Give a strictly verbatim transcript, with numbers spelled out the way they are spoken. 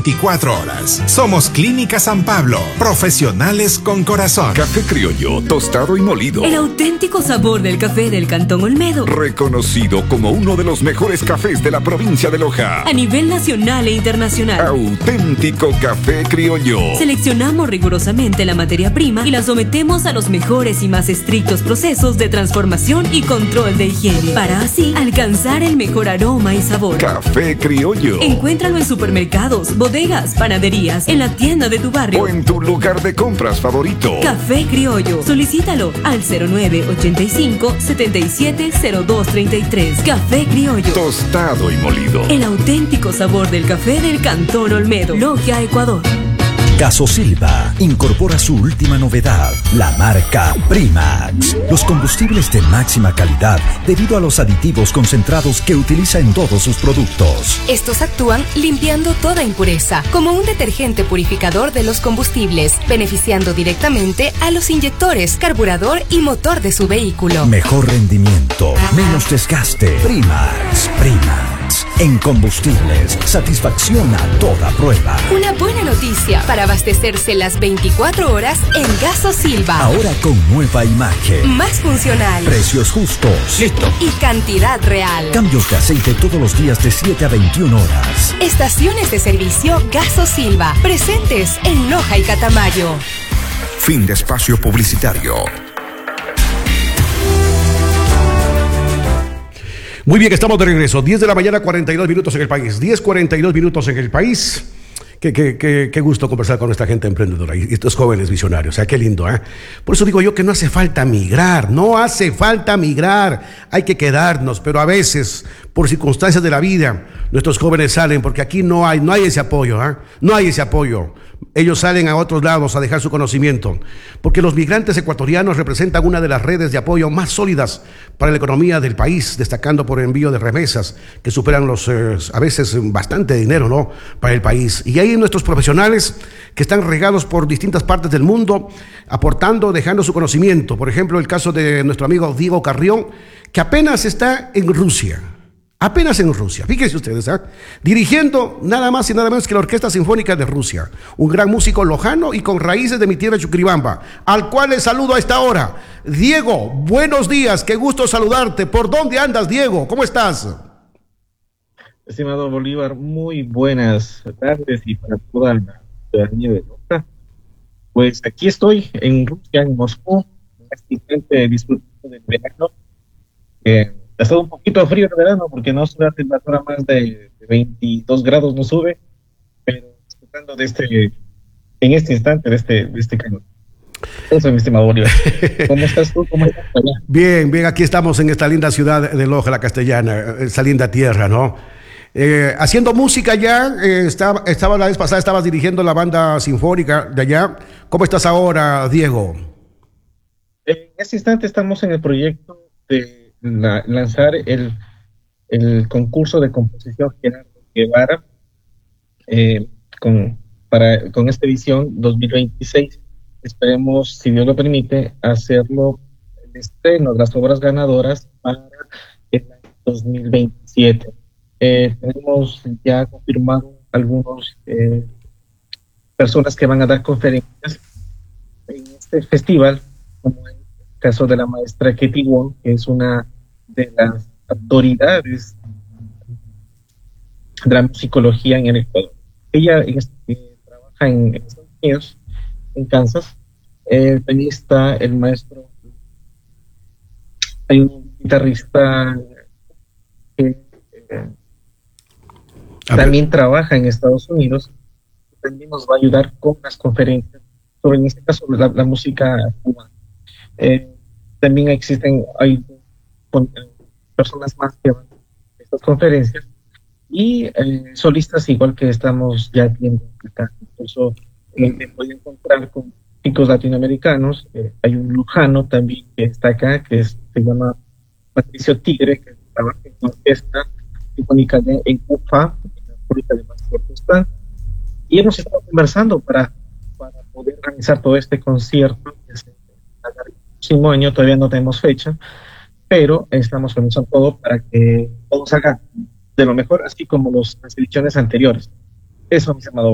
veinticuatro horas. Somos Clínica San Pablo, profesionales con corazón. Café criollo, tostado y molido. El auténtico sabor del café del Cantón Olmedo. Reconocido como uno de los mejores cafés de la provincia de Loja. A nivel nacional e internacional. Auténtico café criollo. Seleccionamos rigurosamente la materia prima y la sometemos a los mejores y más estrictos procesos de transformación y control de higiene, para así alcanzar el mejor aroma y sabor. Café criollo. Encuéntralo en supermercados, bodegas, panaderías, en la tienda de tu barrio o en tu lugar de compras favorito. Café criollo. Solicítalo al cero nueve ochenta y cinco, setenta y siete, cero dos treinta y tres. Café criollo. Tostado y molido. El auténtico sabor del café del Cantón Olmedo. Logia, Ecuador. Gasosilva incorpora su última novedad, la marca Primax. Los combustibles de máxima calidad debido a los aditivos concentrados que utiliza en todos sus productos. Estos actúan limpiando toda impureza, como un detergente purificador de los combustibles, beneficiando directamente a los inyectores, carburador y motor de su vehículo. Mejor rendimiento, menos desgaste. Primax, Primax. En combustibles, satisfacción a toda prueba. Una buena noticia para abastecerse las veinticuatro horas en Gasosilva. Ahora con nueva imagen. Más funcional. Precios justos. Listo. Y cantidad real. Cambios de aceite todos los días de siete a veintiuna horas. Estaciones de servicio Gasosilva. Presentes en Loja y Catamayo. Fin de espacio publicitario. Muy bien, estamos de regreso. diez de la mañana, cuarenta y dos minutos en el país. diez, cuarenta y dos minutos en el país. Qué, qué, qué, qué gusto conversar con esta gente emprendedora y estos jóvenes visionarios. O sea, qué lindo, ¿eh? Por eso digo yo que no hace falta migrar, no hace falta migrar. Hay que quedarnos, pero a veces, por circunstancias de la vida, nuestros jóvenes salen porque aquí no hay, no hay ese apoyo, ¿eh? No hay ese apoyo. Ellos salen a otros lados a dejar su conocimiento, porque los migrantes ecuatorianos representan una de las redes de apoyo más sólidas para la economía del país, destacando por envío de remesas que superan los, eh, a veces bastante dinero, ¿no?, para el país. Y hay nuestros profesionales que están regados por distintas partes del mundo, aportando, dejando su conocimiento. Por ejemplo, el caso de nuestro amigo Diego Carrión, que apenas está en Rusia. Apenas en Rusia, fíjense ustedes, ¿eh? Dirigiendo nada más y nada menos que la Orquesta Sinfónica de Rusia, un gran músico lojano y con raíces de mi tierra Chuquiribamba, al cual les saludo a esta hora. Diego, buenos días, qué gusto saludarte. ¿Por dónde andas, Diego? ¿Cómo estás? Estimado Bolívar, muy buenas tardes y para toda la ciudadanía de Loja. Pues aquí estoy en Rusia, en Moscú, asistente disfrutando del verano. Eh, Ha estado un poquito frío el verano porque no sube la temperatura más de veintidós grados, no sube, pero disfrutando de este, en este instante, de este, de este calor. Eso, mi estimado Bolívar. ¿Cómo estás tú? ¿Cómo estás allá? Bien, bien, aquí estamos en esta linda ciudad de Loja, la Castellana, esa linda tierra, ¿no? Eh, haciendo música ya, eh, estaba, estaba la vez pasada, estabas dirigiendo la banda sinfónica de allá. ¿Cómo estás ahora, Diego? En este instante estamos en el proyecto de La, lanzar el, el concurso de composición Gerardo Guevara eh, con, para, con esta edición dos mil veintiséis. Esperemos, si Dios lo permite, hacerlo el estreno de las obras ganadoras para el año dos mil veintisiete. Eh, tenemos ya confirmado algunos eh, personas que van a dar conferencias en este festival, como en el caso de la maestra Ketty Wong, que es una de las autoridades de la musicología en el Ecuador. Ella eh, trabaja en, en Estados Unidos, en Kansas. Eh, también está el maestro, hay un guitarrista que eh, también trabaja en Estados Unidos, también nos va a ayudar con las conferencias sobre, en este caso, la, la música cubana. Eh, también existen, hay con personas más que van a estas conferencias y eh, solistas igual que estamos ya viendo acá. Incluso eh, me voy a encontrar con chicos latinoamericanos. Eh, hay un lujano también que está acá, que es, se llama Patricio Tigre, que trabaja en la orquesta sinfónica de en Ufa, en la República de Bajortostán, y hemos estado conversando para, para poder organizar todo este concierto que se hará el próximo año. Todavía no tenemos fecha, pero estamos organizando todo para que todo salga de lo mejor, así como los, las ediciones anteriores. Eso, mis amados.